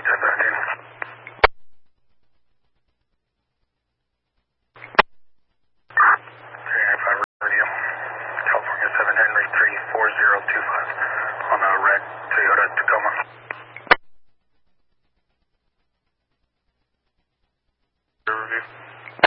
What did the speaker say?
California 7 Henry 34025 on a red Toyota Tacoma. Review.